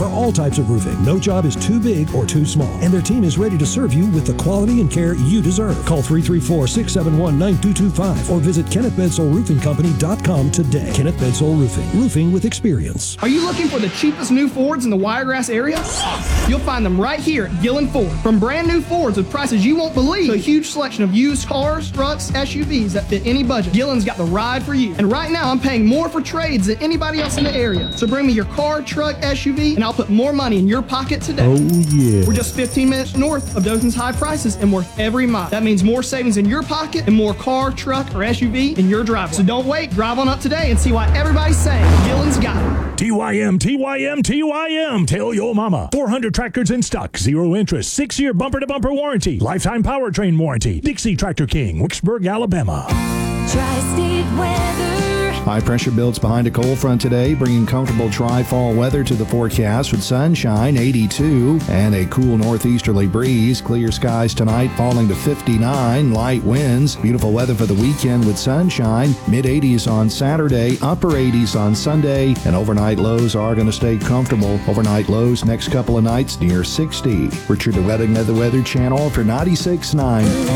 for all types of roofing. No job is too big or too small, and their team is ready to serve you with the quality and care you deserve. Call 334-671-9225 or visit KennethBedsellRoofingCompany.com today. Kenneth Bedsell Roofing. Roofing with experience. Are you looking for the cheapest new Fords in the Wiregrass area? You'll find them right here at Gillen Ford. From brand new Fords with prices you won't believe to a huge selection of used cars, trucks, SUVs that fit any budget, Gillen's got the ride for you. And right now I'm paying more for trades than anybody else in the area. So bring me your car, truck, SUV, and I'll put more money in your pocket today. Oh, yeah. We're just 15 minutes north of Dothan's high prices and worth every mile. That means more savings in your pocket and more car, truck, or SUV in your driveway. So don't wait. Drive on up today and see why everybody's saying Gillen's got it. TYM, TYM, TYM. Tell your mama. 400 tractors in stock. 0 interest. 6-year bumper-to-bumper warranty. Lifetime powertrain warranty. Dixie Tractor King, Wicksburg, Alabama. Tri-State weather. High pressure builds behind a cold front today, bringing comfortable tri-fall weather to the forecast with sunshine, 82, and a cool northeasterly breeze. Clear skies tonight, falling to 59, light winds. Beautiful weather for the weekend with sunshine, mid-80s on Saturday, upper 80s on Sunday, and overnight lows are going to stay comfortable. Overnight lows next couple of nights near 60. Richard DeWetting of the Weather Channel for 96.9.